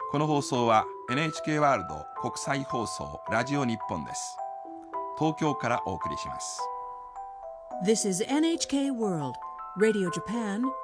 この放送は NHK ワールド国際放送ラジオ日本です。東京からお送りします。 This is NHK World Radio Japan